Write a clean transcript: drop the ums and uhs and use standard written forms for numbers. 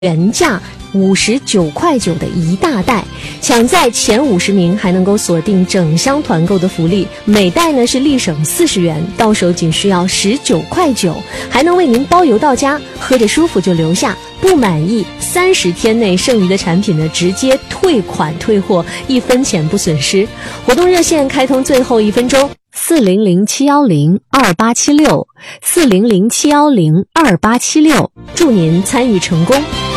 原价59.9块的一大袋，抢在前50名还能够锁定整箱团购的福利，每袋呢是立省40元，到手仅需要19.9块，还能为您包邮到家，喝着舒服就留下，不满意30天内剩余的产品呢直接退款退货，1分钱不损失。活动热线开通最后1分钟，400-710-2876，400-710-2876，祝您参与成功。